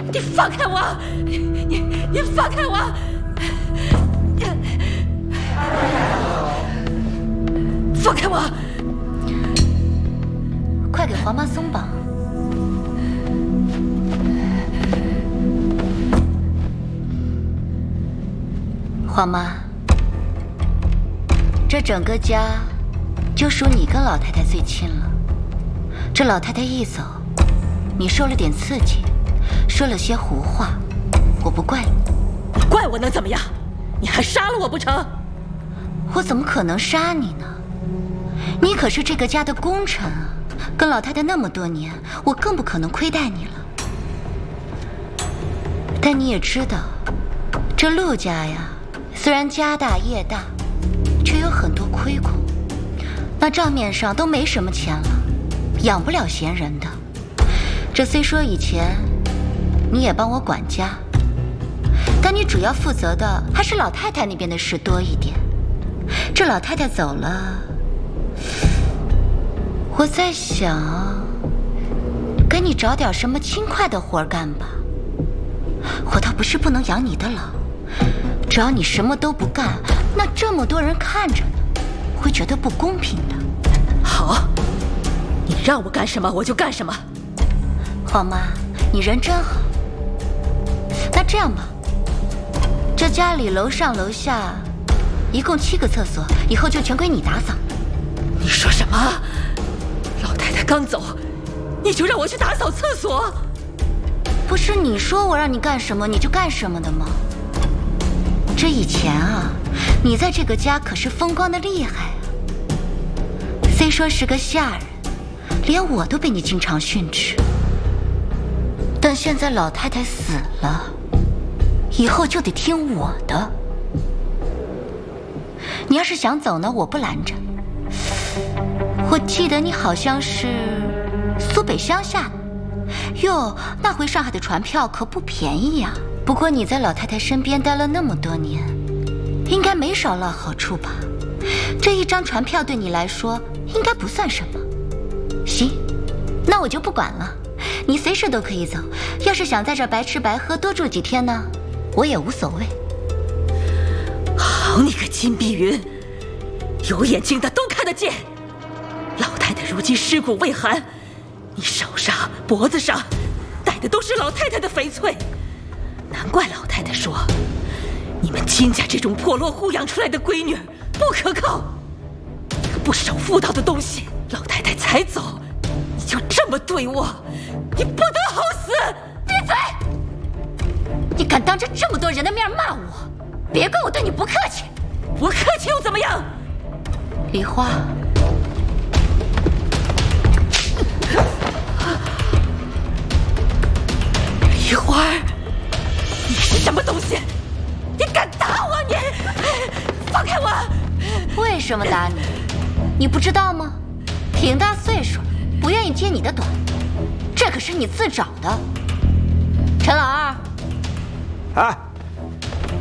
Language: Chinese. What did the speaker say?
你放开我！你放开我！放开我！ 快给黄妈松绑！黄妈，这整个家就属你跟老太太最亲了。这老太太一走，你受了点刺激，说了些胡话，我不怪你。 你怪我能怎么样？你还杀了我不成？ 我怎么可能杀你呢？你可是这个家的功臣啊！跟老太太那么多年，我更不可能亏待你了。但你也知道，这陆家呀，虽然家大业大，却有很多亏空。那账面上都没什么钱了，养不了闲人的。这虽说以前你也帮我管家，但你主要负责的还是老太太那边的事多一点。这老太太走了，我在想，给你找点什么轻快的活干吧。我倒不是不能养你的老，只要你什么都不干，那这么多人看着呢，会觉得不公平的。 好，你让我干什么我就干什么。 黄妈，你人真好。那这样吧，这家里楼上楼下一共7个厕所，以后就全归你打扫。 你说什么？老太太刚走，你就让我去打扫厕所？ 不是你说我让你干什么你就干什么的吗？这以前啊，你在这个家可是风光的厉害啊。虽说是个下人，连我都被你经常训斥。但现在老太太死了，以后就得听我的。你要是想走呢，我不拦着。我记得你好像是苏北乡下的，哟，那回上海的船票可不便宜呀。不过你在老太太身边待了那么多年，应该没少落好处吧？这一张船票对你来说应该不算什么。行，那我就不管了，你随时都可以走。要是想在这儿白吃白喝多住几天呢，我也无所谓。 好你个金碧云，有眼睛的都看得见。老太太如今尸骨未寒，你手上脖子上戴的都是老太太的翡翠，难怪老太太说你们金家这种破落户养出来的闺女不可靠。一个不守妇道的东西，老太太才走你就这么对我，你不得好死！ 闭嘴！你敢当着这么多人的面骂我，别怪我对你不客气。 我客气又怎么样？ 梨花， 梨花，你是什么东西？你敢打我？你放开我！ 为什么打你？你不知道吗？挺大岁数了，不愿意接你的短，这可是你自找的。陈老二， 哎。